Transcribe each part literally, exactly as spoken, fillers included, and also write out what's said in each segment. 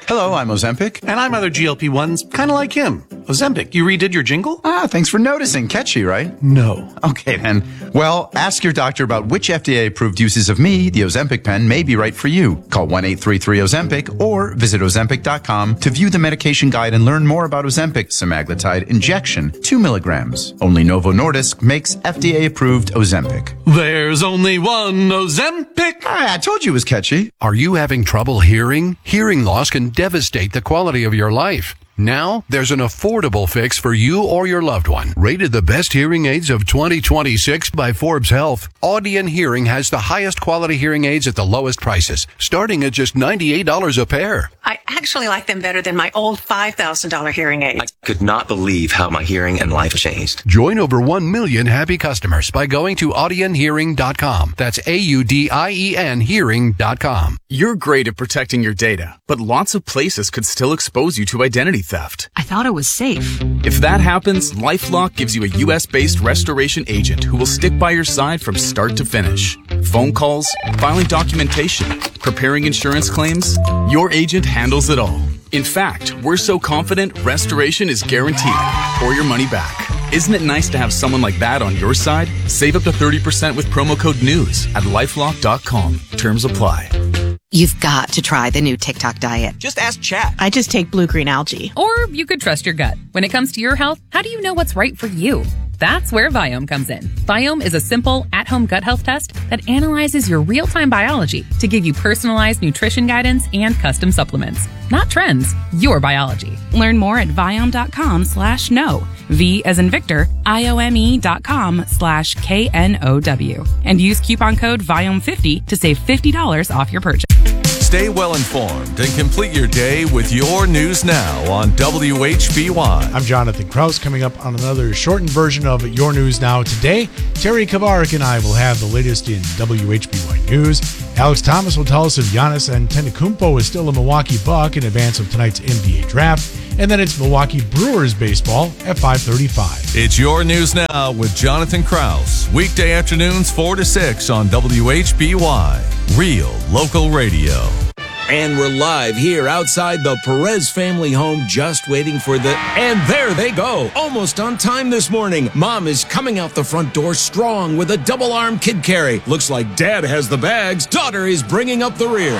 Hello, I'm Ozempic. And I'm other G L P ones, kind of like him. Ozempic, you redid your jingle? Ah, thanks for noticing. Catchy, right? No. Okay, then. Well, ask your doctor about which F D A-approved uses of me, the Ozempic pen, may be right for you. Call one eight three three Ozempic or visit Ozempic dot com to view the medication guide and learn more about Ozempic semaglutide injection, two milligrams. Only Novo Nordisk makes F D A-approved Ozempic. There's only one Ozempic. Ah, I told you it was catchy. Are you having trouble hearing? Hearing loss can devastate the quality of your life. Now, there's an affordable fix for you or your loved one. Rated the best hearing aids of twenty twenty-six by Forbes Health, Audion Hearing has the highest quality hearing aids at the lowest prices, starting at just ninety-eight dollars a pair. I actually like them better than my old five thousand dollars hearing aids. I could not believe how my hearing and life changed. Join over one million happy customers by going to audion hearing dot com. That's A U D I E N hearing dot com. You're great at protecting your data, but lots of places could still expose you to identity theft. I thought it was safe. If that happens, LifeLock gives you a U S-based restoration agent who will stick by your side from start to finish. Phone calls, filing documentation, preparing insurance claims, your agent handles it all. In fact, we're so confident restoration is guaranteed or your money back. Isn't it nice to have someone like that on your side? Save up to thirty percent with promo code NEWS at lifelock dot com. Terms apply. You've got to try the new TikTok diet. Just ask chat. I just take blue-green algae. Or you could trust your gut. When it comes to your health, how do you know what's right for you? That's where Viome comes in. Viome is a simple, at-home gut health test that analyzes your real-time biology to give you personalized nutrition guidance and custom supplements. Not trends, your biology. Learn more at Viome.com slash no. V as in Victor, I-O-M-E dot com slash K N O W. And use coupon code Viome fifty to save fifty dollars off your purchase. Stay well informed and complete your day with your news now on W H B Y. I'm Jonathan Kraus. Coming up on another shortened version of Your News Now today, Terry Kavarik and I will have the latest in W H B Y news. Alex Thomas will tell us if Giannis Antetokounmpo is still a Milwaukee Buck in advance of tonight's N B A draft. And then it's Milwaukee Brewers baseball at five thirty-five. It's Your News Now with Jonathan Kraus. Weekday afternoons four to six on W H B Y. Real local radio. And we're live here outside the Perez family home, just waiting for the... And there they go, almost on time this morning. Mom is coming out the front door strong with a double-arm kid carry. Looks like Dad has the bags. Daughter is bringing up the rear.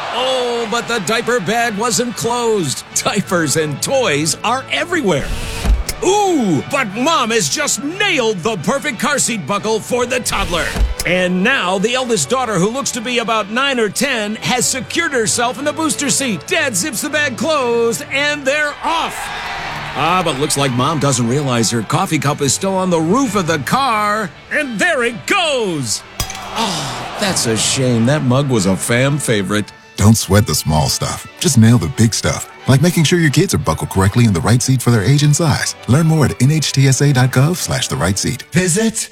Oh, but the diaper bag wasn't closed. Diapers and toys are everywhere. Ooh, but Mom has just nailed the perfect car seat buckle for the toddler. And now the eldest daughter, who looks to be about nine or ten, has secured herself in the booster seat. Dad zips the bag closed, and they're off. Ah, but looks like Mom doesn't realize her coffee cup is still on the roof of the car. And there it goes. Oh, that's a shame. That mug was a fam favorite. Don't sweat the small stuff. Just nail the big stuff, like making sure your kids are buckled correctly in the right seat for their age and size. Learn more at nhtsa.gov slash the right seat. Visit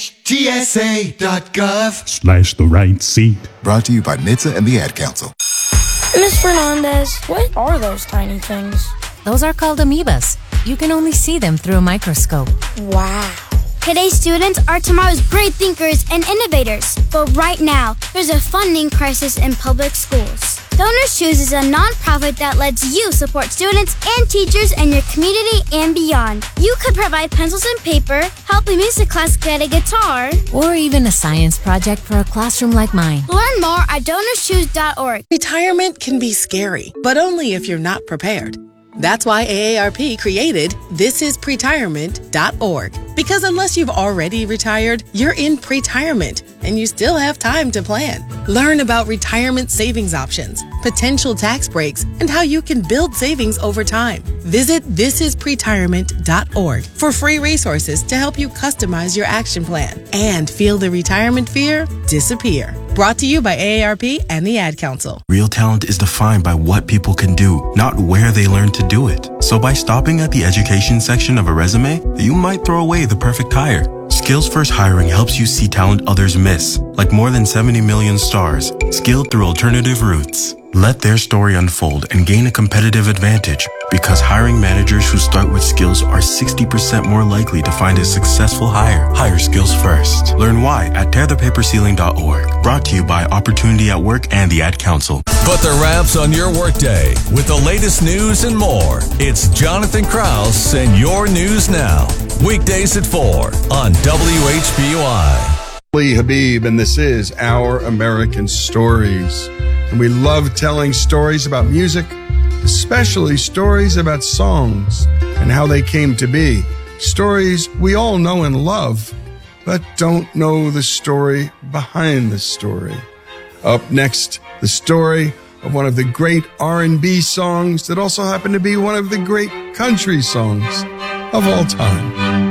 nhtsa.gov slash the right seat. Brought to you by N H T S A and the Ad Council. Miss Fernandez, what are those tiny things? Those are called amoebas. You can only see them through a microscope. Wow. Today's students are tomorrow's great thinkers and innovators. But right now, there's a funding crisis in public schools. Donors Choose is a nonprofit that lets you support students and teachers in your community and beyond. You could provide pencils and paper, help a music class get a guitar, or even a science project for a classroom like mine. Learn more at donors choose dot org. Retirement can be scary, but only if you're not prepared. That's why A A R P created this is pretirement dot org. Because unless you've already retired, you're in pretirement and you still have time to plan. Learn about retirement savings options, potential tax breaks, and how you can build savings over time. Visit this is pretirement dot org for free resources to help you customize your action plan and feel the retirement fear disappear. Brought to you by A A R P and the Ad Council. Real talent is defined by what people can do, not where they learn to do it. So by stopping at the education section of a resume, you might throw away the perfect hire. Skills First Hiring helps you see talent others miss, like more than seventy million stars, skilled through alternative routes. Let their story unfold and gain a competitive advantage, because hiring managers who start with skills are sixty percent more likely to find a successful hire. Hire skills first. Learn why at tear the paper ceiling dot org. Brought to you by Opportunity at Work and the Ad Council. Put the wraps on your workday with the latest news and more. It's Jonathan Krause and Your News Now. Weekdays at four on W H B Y. Lee Habib, and this is Our American Stories. And we love telling stories about music, especially stories about songs and how they came to be. Stories we all know and love, but don't know the story behind the story. Up next, the story of one of the great R and B songs that also happened to be one of the great country songs of all time.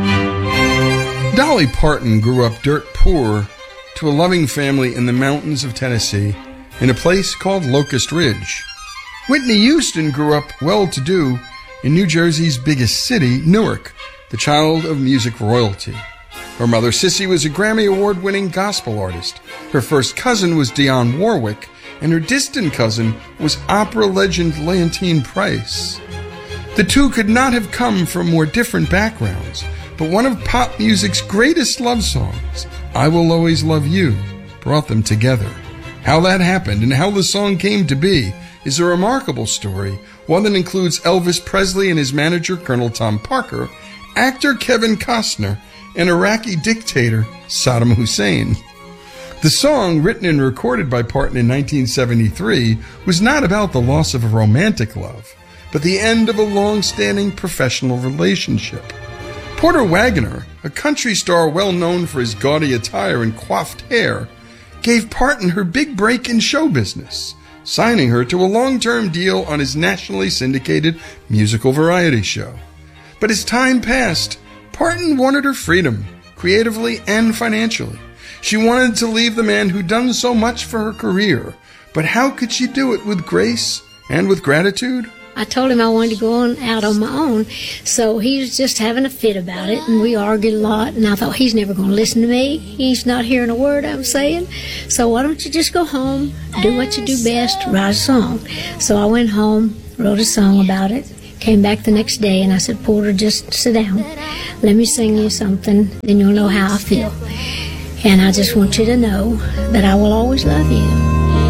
Dolly Parton grew up dirt poor to a loving family in the mountains of Tennessee in a place called Locust Ridge. Whitney Houston grew up well-to-do in New Jersey's biggest city, Newark, the child of music royalty. Her mother, Cissy, was a Grammy Award-winning gospel artist. Her first cousin was Dionne Warwick, and her distant cousin was opera legend Leontyne Price. The two could not have come from more different backgrounds, but one of pop music's greatest love songs, I Will Always Love You, brought them together. How that happened and how the song came to be is a remarkable story, one that includes Elvis Presley and his manager, Colonel Tom Parker, actor Kevin Costner, and Iraqi dictator Saddam Hussein. The song, written and recorded by Parton in nineteen seventy-three, was not about the loss of a romantic love, but the end of a long-standing professional relationship. Porter Wagoner, a country star well known for his gaudy attire and coiffed hair, gave Parton her big break in show business, signing her to a long-term deal on his nationally syndicated musical variety show. But as time passed, Parton wanted her freedom, creatively and financially. She wanted to leave the man who'd done so much for her career, but how could she do it with grace and with gratitude? I told him I wanted to go on out on my own, so he was just having a fit about it, and we argued a lot, and I thought, he's never going to listen to me. He's not hearing a word I'm saying, so why don't you just go home, do what you do best, write a song. So I went home, wrote a song about it, came back the next day, and I said, Porter, just sit down. Let me sing you something, then you'll know how I feel. And I just want you to know that I will always love you.